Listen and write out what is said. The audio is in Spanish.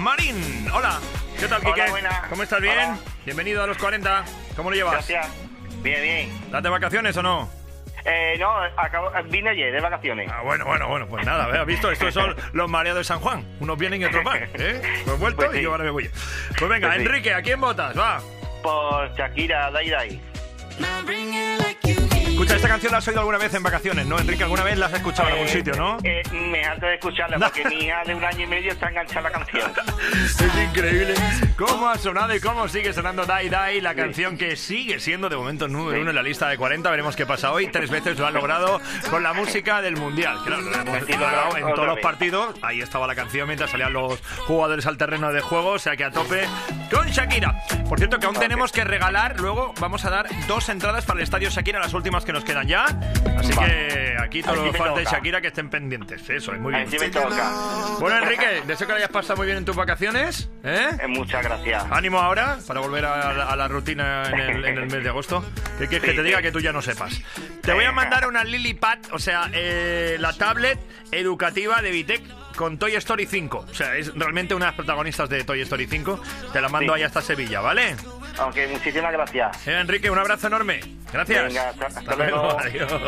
Marín. Hola, ¿qué tal, Quique? Hola, buena. ¿Cómo estás? ¿Bien? Hola. Bienvenido a los 40. ¿Cómo lo llevas? Gracias. Bien. ¿Estás de vacaciones o no? No, vine ayer de vacaciones. Bueno, pues nada, ¿has visto? Estos son los mareados de San Juan. Unos vienen y otros van, ¿eh? Pues vuelto Pues sí. y yo ahora me voy. Pues venga, Pues sí. Enrique, ¿a quién votas? Va. Por Shakira, Dai. Escucha, esta canción la has oído alguna vez en vacaciones, ¿no, Enrique? ¿Alguna vez la has escuchado en algún sitio, no? Me harto de escucharla porque mi hija de 1 año y medio está enganchada a la canción. Es increíble cómo ha sonado y cómo sigue sonando Dai Dai, la canción que sigue siendo de momento número 1 en la lista de 40. Veremos qué pasa hoy. 3 veces lo ha logrado con la música del Mundial. Claro, lo hemos grabado en todos los partidos. Ahí estaba la canción mientras salían los jugadores al terreno de juego. O sea que a tope con Shakira. Por cierto, que aún tenemos que regalar. Luego vamos a dar 2 entradas para el estadio Shakira, las últimas que nos quedan ya. Así que aquí todos los fans de Shakira que estén pendientes. Eso es muy bien. Así me toca. Bueno, Enrique, deseo que lo hayas pasado muy bien en tus vacaciones, ¿eh? Muchas gracias. Ánimo ahora para volver a la rutina en el mes de agosto. ¿Qué quieres que te diga que tú ya no sepas? Te voy a mandar una LilyPad, o sea, la tablet educativa de Vitec con Toy Story 5. O sea, es realmente una de las protagonistas de Toy Story 5. Te la mando ahí hasta Sevilla, ¿vale? Aunque muchísimas gracias. Enrique, un abrazo enorme. Gracias. Venga, hasta luego. Adiós.